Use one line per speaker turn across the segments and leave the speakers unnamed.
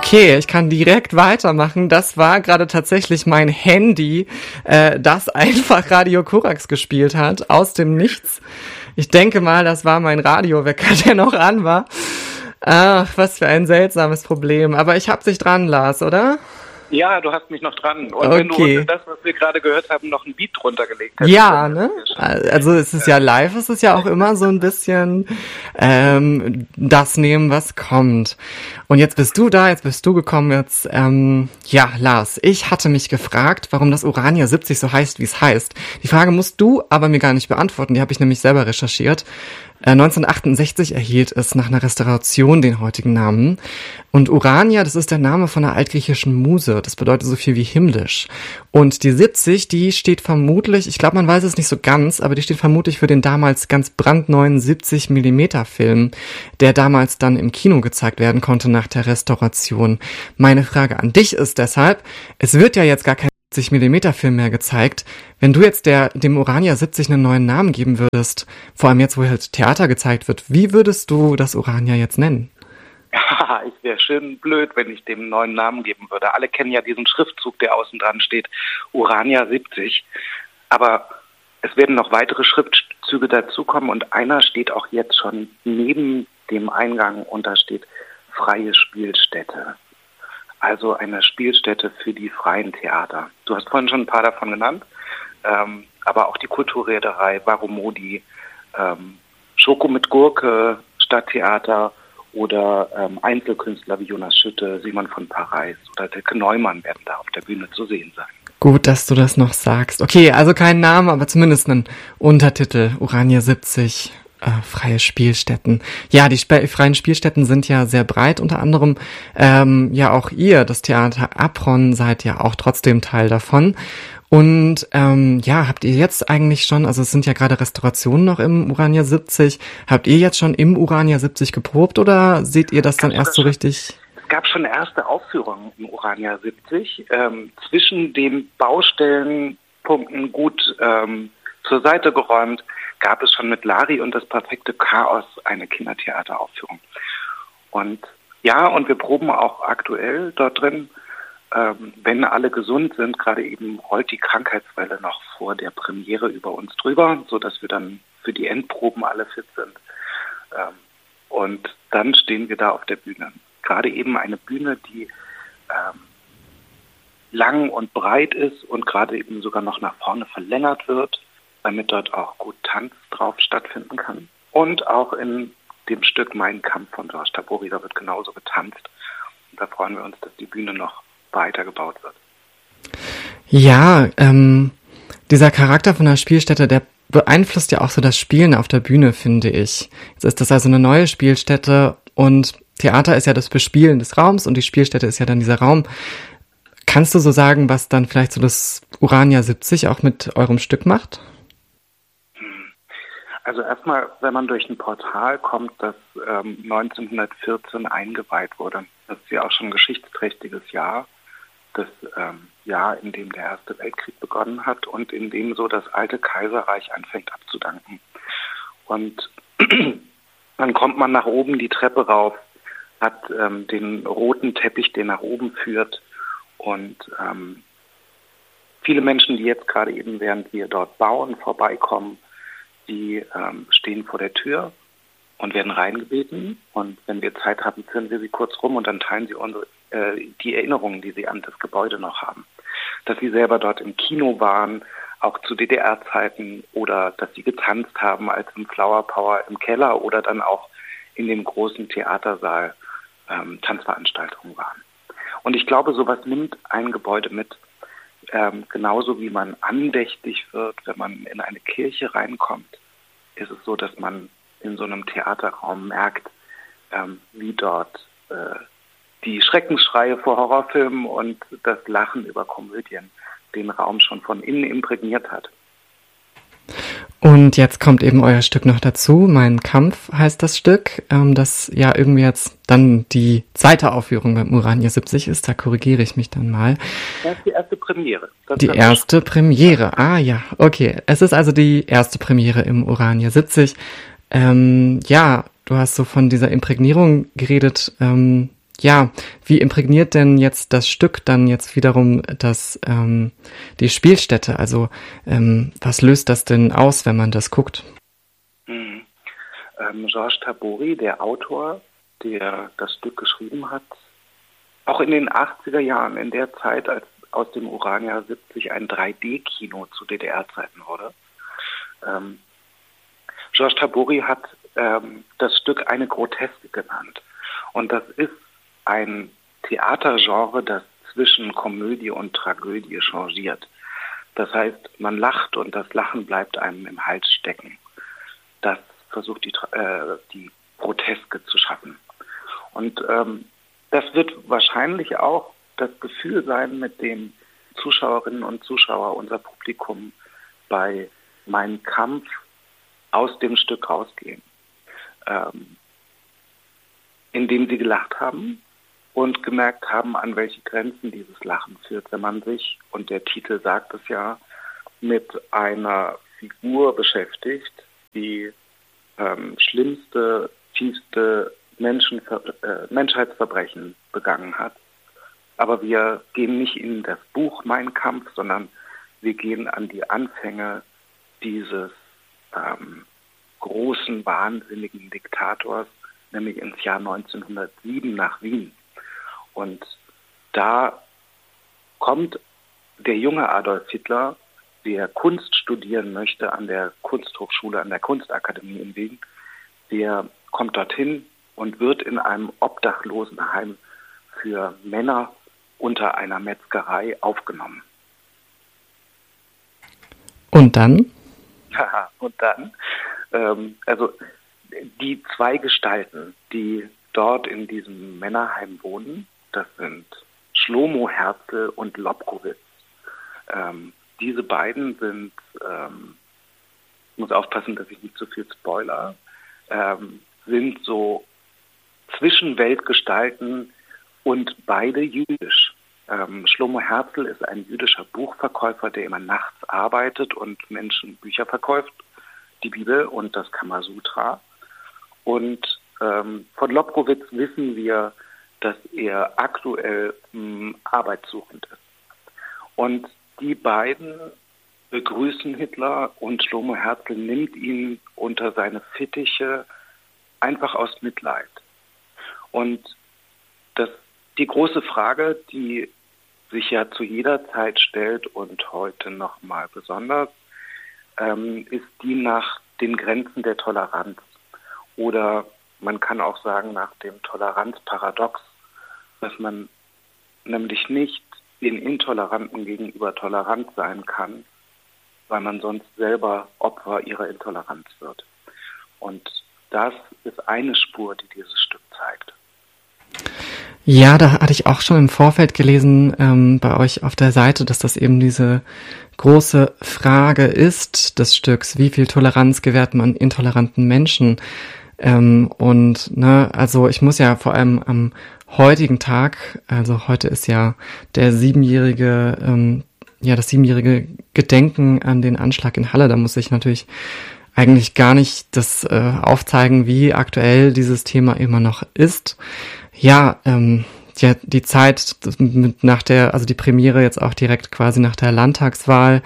Okay, ich kann direkt weitermachen. Das war gerade tatsächlich mein Handy, das einfach Radio Korax gespielt hat, aus dem Nichts. Ich denke mal, das war mein Radiowecker, der noch an war. Ach, was für ein seltsames Problem. Aber ich hab dich dran, Lars, oder?
Ja, du hast mich noch dran. Und
okay.
Wenn du unter das, was wir gerade gehört haben, noch ein Beat drunter gelegt hast.
Ja, ne? Also es ist ja live, es ist ja auch immer so ein bisschen das nehmen, was kommt. Und jetzt bist du da, jetzt bist du gekommen, jetzt, ja, Lars, ich hatte mich gefragt, warum das Urania 70 so heißt, wie es heißt. Die Frage musst du aber mir gar nicht beantworten, die habe ich nämlich selber recherchiert. 1968 erhielt es nach einer Restauration den heutigen Namen. Und Urania, das ist der Name von einer altgriechischen Muse. Das bedeutet so viel wie himmlisch. Und die 70, die steht vermutlich, ich glaube, man weiß es nicht so ganz, aber die steht vermutlich für den damals ganz brandneuen 70mm Film, der damals dann im Kino gezeigt werden konnte nach der Restauration. Meine Frage an dich ist deshalb, es wird ja jetzt gar kein 70mm Film mehr gezeigt. Wenn du jetzt dem Urania 70 einen neuen Namen geben würdest, vor allem jetzt, wo halt Theater gezeigt wird, wie würdest du das Urania jetzt nennen?
Ja, ich wäre schön blöd, wenn ich dem einen neuen Namen geben würde. Alle kennen ja diesen Schriftzug, der außen dran steht, Urania 70. Aber es werden noch weitere Schriftzüge dazukommen und einer steht auch jetzt schon neben dem Eingang und da steht freie Spielstätte. Also eine Spielstätte für die freien Theater. Du hast vorhin schon ein paar davon genannt, aber auch die Kulturreederei, Varomodi, Schoko mit Gurke, Stadttheater oder Einzelkünstler wie Jonas Schütte, Simon von Parijs oder Dirk Neumann werden da auf der Bühne zu sehen sein.
Gut, dass du das noch sagst. Okay, also kein Name, aber zumindest einen Untertitel, Urania 70. Freie Spielstätten. Ja, die freien Spielstätten sind ja sehr breit, unter anderem ja auch ihr, das Theater Apron, seid ja auch trotzdem Teil davon. Und ja, habt ihr jetzt eigentlich schon, also es sind ja gerade Restaurationen noch im Urania 70, habt ihr jetzt schon im Urania 70 geprobt oder seht ihr das dann erst so richtig?
Es gab schon erste Aufführungen im Urania 70, zwischen den Baustellenpunkten gut zur Seite geräumt, gab es schon mit Lari und das perfekte Chaos eine Kindertheateraufführung. Und ja, und wir proben auch aktuell dort drin, wenn alle gesund sind, gerade eben rollt die Krankheitswelle noch vor der Premiere über uns drüber, sodass wir dann für die Endproben alle fit sind. Und dann stehen wir da auf der Bühne. Gerade eben eine Bühne, die lang und breit ist und gerade eben sogar noch nach vorne verlängert wird, damit dort auch gut Tanz drauf stattfinden kann. Und auch in dem Stück Mein Kampf von George Tabori, da wird genauso getanzt. Und da freuen wir uns, dass die Bühne noch weiter gebaut wird.
Ja, dieser Charakter von der Spielstätte, der beeinflusst ja auch so das Spielen auf der Bühne, finde ich. Jetzt ist das also eine neue Spielstätte und Theater ist ja das Bespielen des Raums und die Spielstätte ist ja dann dieser Raum. Kannst du so sagen, was dann vielleicht so das Urania 70 auch mit eurem Stück macht?
Also erstmal, wenn man durch ein Portal kommt, das 1914 eingeweiht wurde. Das ist ja auch schon ein geschichtsträchtiges Jahr. Das Jahr, in dem der Erste Weltkrieg begonnen hat und in dem so das alte Kaiserreich anfängt abzudanken. Und dann kommt man nach oben die Treppe rauf, hat den roten Teppich, der nach oben führt und viele Menschen, die jetzt gerade eben, während wir dort bauen, vorbeikommen, die stehen vor der Tür und werden reingebeten. Und wenn wir Zeit haben, führen wir sie kurz rum und dann teilen sie die Erinnerungen, die sie an das Gebäude noch haben. Dass sie selber dort im Kino waren, auch zu DDR-Zeiten, oder dass sie getanzt haben als im Flower Power im Keller oder dann auch in dem großen Theatersaal Tanzveranstaltungen waren. Und ich glaube, sowas nimmt ein Gebäude mit. Genauso wie man andächtig wird, wenn man in eine Kirche reinkommt, ist es so, dass man in so einem Theaterraum merkt, wie dort die Schreckensschreie vor Horrorfilmen und das Lachen über Komödien den Raum schon von innen imprägniert hat.
Und jetzt kommt eben euer Stück noch dazu. Mein Kampf heißt das Stück, das ja irgendwie jetzt dann die zweite Aufführung beim Urania 70 ist. Da korrigiere ich mich dann mal.
Das ist die erste Premiere.
Die erste Premiere, ja, okay. Es ist also die erste Premiere im Urania 70. Ja, du hast so von dieser Imprägnierung geredet. ja, wie imprägniert denn jetzt das Stück dann jetzt wiederum die Spielstätte? Also was löst das denn aus, wenn man das guckt?
Georges Tabori, der Autor, der das Stück geschrieben hat, auch in den 80er Jahren, in der Zeit, als aus dem Urania 70 ein 3D-Kino zu DDR-Zeiten wurde. Georges Tabori hat das Stück eine Groteske genannt. Und das ist ein Theatergenre, das zwischen Komödie und Tragödie changiert. Das heißt, man lacht und das Lachen bleibt einem im Hals stecken. Das versucht die Groteske zu schaffen. Und das wird wahrscheinlich auch das Gefühl sein, mit dem Zuschauerinnen und Zuschauer, unser Publikum bei Mein Kampf aus dem Stück rausgehen. Indem sie gelacht haben und gemerkt haben, an welche Grenzen dieses Lachen führt, wenn man sich, und der Titel sagt es ja, mit einer Figur beschäftigt, die schlimmste, tiefste Menschheitsverbrechen begangen hat. Aber wir gehen nicht in das Buch Mein Kampf, sondern wir gehen an die Anfänge dieses großen, wahnsinnigen Diktators, nämlich ins Jahr 1907 nach Wien. Und da kommt der junge Adolf Hitler, der Kunst studieren möchte an der Kunsthochschule, an der Kunstakademie in Wien, der kommt dorthin und wird in einem Obdachlosenheim für Männer unter einer Metzgerei aufgenommen.
Und dann?
Und dann, also die zwei Gestalten, die dort in diesem Männerheim wohnen, das sind Schlomo Herzl und Lobkowitz. Diese beiden sind, ich muss aufpassen, dass ich nicht zu viel spoiler, sind so Zwischenweltgestalten und beide jüdisch. Schlomo Herzl ist ein jüdischer Buchverkäufer, der immer nachts arbeitet und Menschen Bücher verkauft, die Bibel und das Kamasutra. Und von Lobkowitz wissen wir, dass er aktuell arbeitssuchend ist. Und die beiden begrüßen Hitler und Schlomo Herzl nimmt ihn unter seine Fittiche einfach aus Mitleid. Und die große Frage, die sich ja zu jeder Zeit stellt und heute nochmal besonders, ist die nach den Grenzen der Toleranz. Oder man kann auch sagen nach dem Toleranzparadox, dass man nämlich nicht den Intoleranten gegenüber tolerant sein kann, weil man sonst selber Opfer ihrer Intoleranz wird. Und das ist eine Spur, die dieses Stück zeigt.
Ja, da hatte ich auch schon im Vorfeld gelesen bei euch auf der Seite, dass das eben diese große Frage ist des Stücks, wie viel Toleranz gewährt man intoleranten Menschen? Also ich muss ja vor allem am heutigen Tag, also heute ist ja das siebenjährige Gedenken an den Anschlag in Halle, da muss ich natürlich eigentlich gar nicht das aufzeigen, wie aktuell dieses Thema immer noch ist. Die Zeit die Premiere jetzt auch direkt quasi nach der Landtagswahl.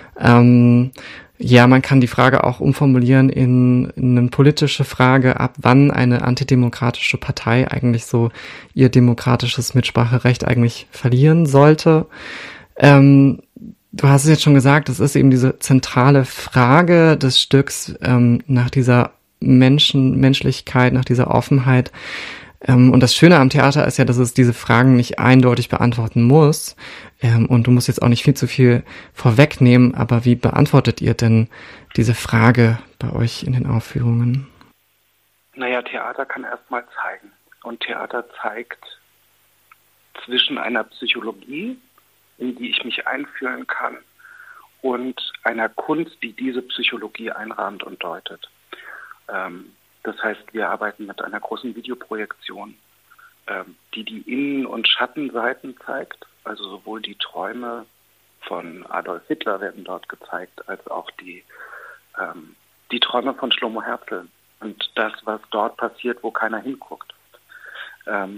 Man kann die Frage auch umformulieren in eine politische Frage, ab wann eine antidemokratische Partei eigentlich so ihr demokratisches Mitspracherecht eigentlich verlieren sollte. Du hast es jetzt schon gesagt, das ist eben diese zentrale Frage des Stücks nach dieser Menschlichkeit, nach dieser Offenheit. Und das Schöne am Theater ist ja, dass es diese Fragen nicht eindeutig beantworten muss. Und du musst jetzt auch nicht viel zu viel vorwegnehmen, aber wie beantwortet ihr denn diese Frage bei euch in den Aufführungen?
Naja, Theater kann erstmal zeigen. Und Theater zeigt zwischen einer Psychologie, in die ich mich einfühlen kann, und einer Kunst, die diese Psychologie einrahmt und deutet. Das heißt, wir arbeiten mit einer großen Videoprojektion, die Innen- und Schattenseiten zeigt. Also sowohl die Träume von Adolf Hitler werden dort gezeigt, als auch die Träume von Schlomo Herzl und das, was dort passiert, wo keiner hinguckt.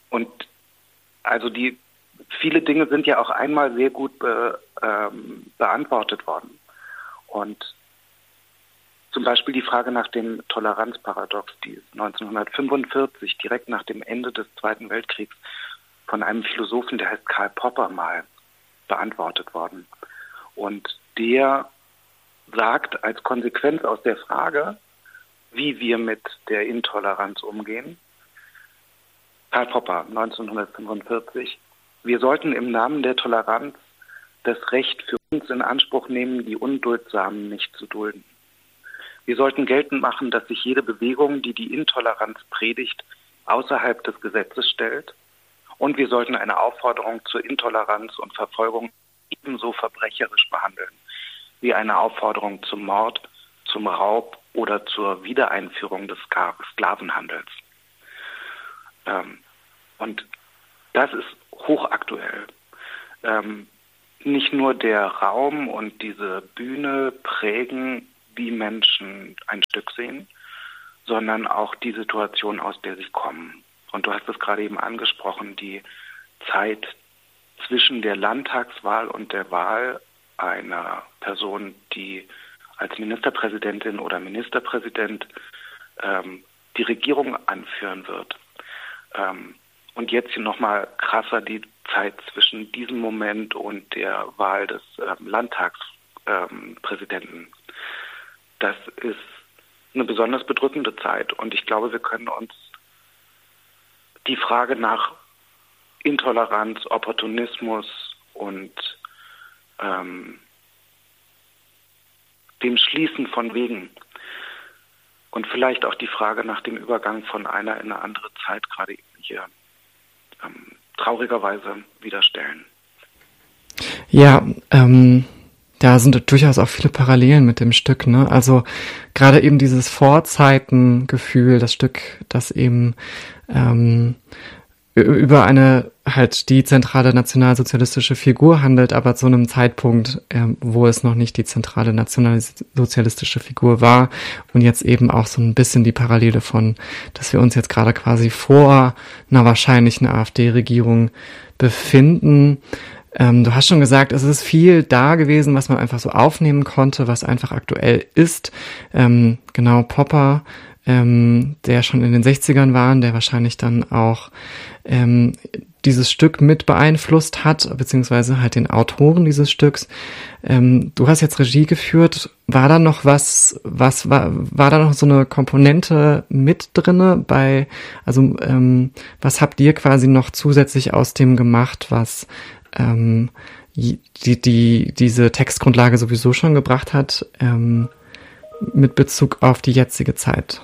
Und also viele Dinge sind ja auch einmal sehr gut beantwortet worden. Und zum Beispiel die Frage nach dem Toleranzparadox, die ist 1945, direkt nach dem Ende des Zweiten Weltkriegs, von einem Philosophen, der heißt Karl Popper, mal beantwortet worden. Und der sagt als Konsequenz aus der Frage, wie wir mit der Intoleranz umgehen, Karl Popper, 1945, wir sollten im Namen der Toleranz das Recht für uns in Anspruch nehmen, die Unduldsamen nicht zu dulden. Wir sollten geltend machen, dass sich jede Bewegung, die die Intoleranz predigt, außerhalb des Gesetzes stellt. Und wir sollten eine Aufforderung zur Intoleranz und Verfolgung ebenso verbrecherisch behandeln, wie eine Aufforderung zum Mord, zum Raub oder zur Wiedereinführung des Sklavenhandels. Und das ist hochaktuell. Nicht nur der Raum und diese Bühne prägen, wie Menschen ein Stück sehen, sondern auch die Situation, aus der sie kommen. Und du hast es gerade eben angesprochen, die Zeit zwischen der Landtagswahl und der Wahl einer Person, die als Ministerpräsidentin oder Ministerpräsident die Regierung anführen wird. Und jetzt nochmal krasser die Zeit zwischen diesem Moment und der Wahl des Landtagspräsidenten. Das ist eine besonders bedrückende Zeit. Und ich glaube, wir können uns die Frage nach Intoleranz, Opportunismus und dem Schließen von Wegen und vielleicht auch die Frage nach dem Übergang von einer in eine andere Zeit gerade hier traurigerweise wieder stellen.
Ja, da sind durchaus auch viele Parallelen mit dem Stück, ne? Also gerade eben dieses Vorzeitengefühl, das Stück, das eben über eine halt die zentrale nationalsozialistische Figur handelt, aber zu einem Zeitpunkt, wo es noch nicht die zentrale nationalsozialistische Figur war und jetzt eben auch so ein bisschen die Parallele von, dass wir uns jetzt gerade quasi vor einer wahrscheinlichen AfD-Regierung befinden. Du hast schon gesagt, es ist viel da gewesen, was man einfach so aufnehmen konnte, was einfach aktuell ist. Genau, Popper, der schon in den 60ern war, der wahrscheinlich dann auch dieses Stück mit beeinflusst hat, beziehungsweise halt den Autoren dieses Stücks. Du hast jetzt Regie geführt. War da noch was war da noch so eine Komponente mit drinne was habt ihr quasi noch zusätzlich aus dem gemacht, was diese Textgrundlage sowieso schon gebracht hat, mit Bezug auf die jetzige Zeit?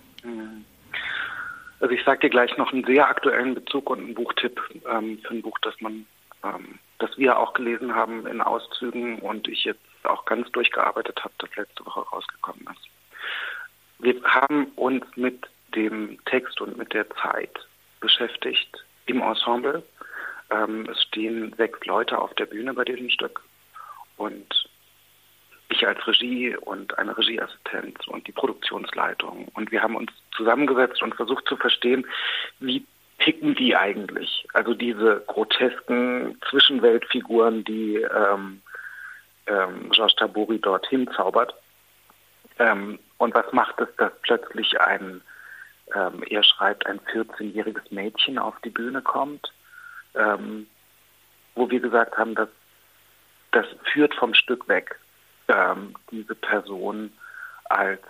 Also ich sage dir gleich noch einen sehr aktuellen Bezug und einen Buchtipp für ein Buch, das wir auch gelesen haben in Auszügen und ich jetzt auch ganz durchgearbeitet habe, das letzte Woche rausgekommen ist. Wir haben uns mit dem Text und mit der Zeit beschäftigt im Ensemble. Es stehen 6 Leute auf der Bühne bei diesem Stück und ich als Regie und eine Regieassistenz und die Produktionsleitung. Und wir haben uns zusammengesetzt und versucht zu verstehen, wie ticken die eigentlich? Also diese grotesken Zwischenweltfiguren, die Georges Tabori dorthin zaubert. Und was macht es, dass plötzlich er schreibt, ein 14-jähriges Mädchen auf die Bühne kommt? Wo wir gesagt haben, dass das führt vom Stück weg, diese Person als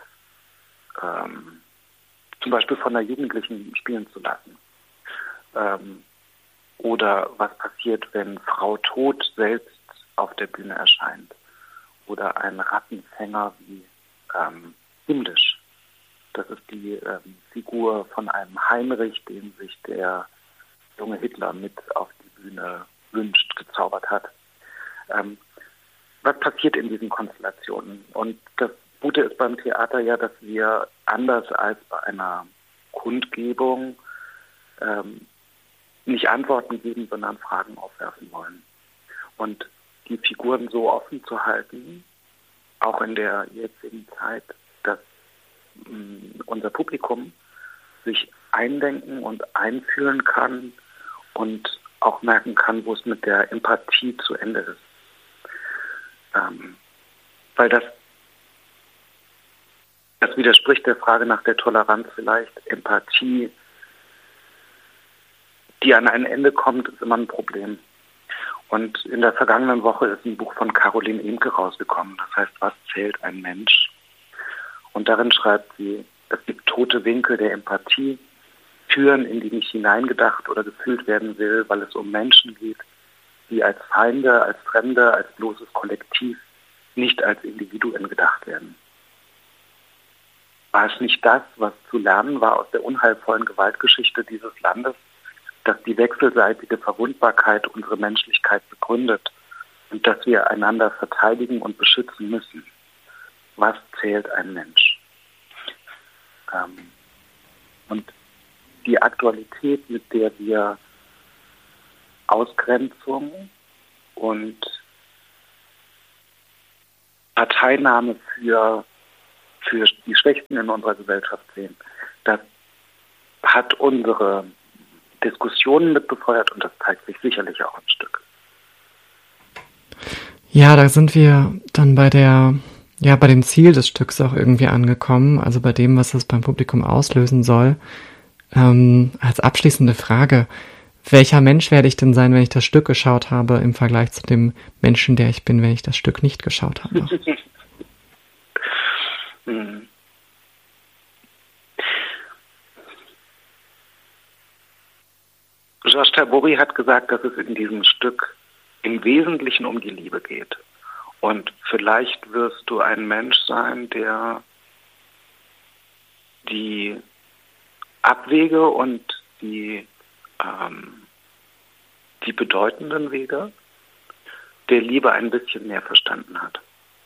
zum Beispiel von einer Jugendlichen spielen zu lassen. Oder was passiert, wenn Frau Tod selbst auf der Bühne erscheint. Oder ein Rattenfänger wie Himmlisch. Das ist die Figur von einem Heinrich, den sich der junge Hitler mit auf die Bühne wünscht, gezaubert hat. Was passiert in diesen Konstellationen? Und das Gute ist beim Theater ja, dass wir anders als bei einer Kundgebung nicht Antworten geben, sondern Fragen aufwerfen wollen. Und die Figuren so offen zu halten, auch in der jetzigen Zeit, dass unser Publikum sich eindenken und einfühlen kann und auch merken kann, wo es mit der Empathie zu Ende ist. Weil das widerspricht der Frage nach der Toleranz vielleicht. Empathie, die an ein Ende kommt, ist immer ein Problem. Und in der vergangenen Woche ist ein Buch von Caroline Emke rausgekommen. Das heißt, was zählt ein Mensch? Und darin schreibt sie, es gibt tote Winkel der Empathie, Türen, in die nicht hineingedacht oder gefühlt werden will, weil es um Menschen geht, die als Feinde, als Fremde, als bloßes Kollektiv, nicht als Individuen gedacht werden. War es nicht das, was zu lernen war aus der unheilvollen Gewaltgeschichte dieses Landes, dass die wechselseitige Verwundbarkeit unsere Menschlichkeit begründet und dass wir einander verteidigen und beschützen müssen? Was zählt ein Mensch? Und die Aktualität, mit der wir Ausgrenzung und Parteinahme für die Schwächsten in unserer Gesellschaft sehen, das hat unsere Diskussionen mit befeuert und das zeigt sich sicherlich auch ein Stück.
Ja, da sind wir dann bei dem Ziel des Stücks auch irgendwie angekommen, also bei dem, was es beim Publikum auslösen soll. Als abschließende Frage, welcher Mensch werde ich denn sein, wenn ich das Stück geschaut habe, im Vergleich zu dem Menschen, der ich bin, wenn ich das Stück nicht geschaut habe?
Georges Tabori hat gesagt, dass es in diesem Stück im Wesentlichen um die Liebe geht. Und vielleicht wirst du ein Mensch sein, der die Abwege und die bedeutenden Wege der Liebe ein bisschen mehr verstanden hat.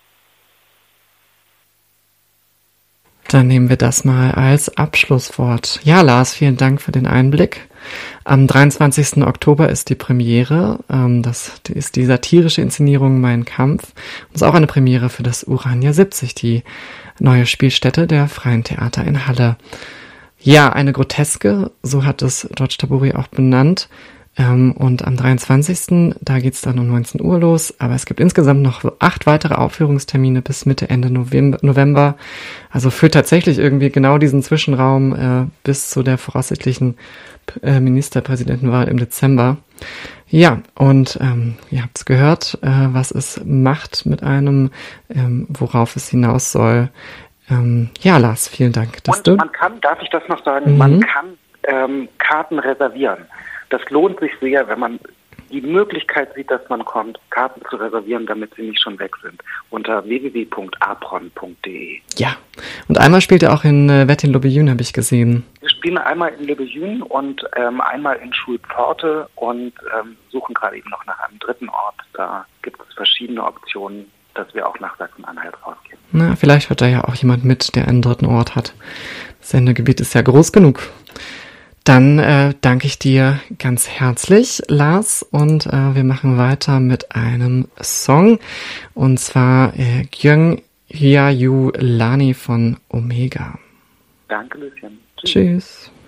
Dann nehmen wir das mal als Abschlusswort. Ja, Lars, vielen Dank für den Einblick. Am 23. Oktober ist die Premiere. Das ist die satirische Inszenierung Mein Kampf. Und ist auch eine Premiere für das Urania 70, die neue Spielstätte der Freien Theater in Halle. Ja, eine Groteske, so hat es Georges Tabori auch benannt. Und am 23. da geht's dann um 19 Uhr los, aber es gibt insgesamt noch 8 weitere Aufführungstermine bis Mitte, Ende November. Also für tatsächlich irgendwie genau diesen Zwischenraum bis zu der voraussichtlichen Ministerpräsidentenwahl im Dezember. Ja, und ihr habt's gehört, was es macht mit einem, worauf es hinaus soll. Ja, Lars, vielen Dank.
Und man kann, darf ich das noch sagen, man kann Karten reservieren. Das lohnt sich sehr, wenn man die Möglichkeit sieht, dass man kommt, Karten zu reservieren, damit sie nicht schon weg sind, unter www.apron.de.
Ja, und einmal spielt er auch in Wettin-Lobejün, habe ich gesehen.
Wir spielen einmal in Lobejün und einmal in Schulpforte und suchen gerade eben noch nach einem dritten Ort. Da gibt es verschiedene Optionen, dass wir auch nach Sachsen-Anhalt rausgehen.
Na, vielleicht hört da ja auch jemand mit, der einen dritten Ort hat. Das Sendegebiet ist ja groß genug. Dann danke ich dir ganz herzlich, Lars, und wir machen weiter mit einem Song, und zwar Gyung Hya Yu Lani von Omega.
Danke, Lucien.
Tschüss.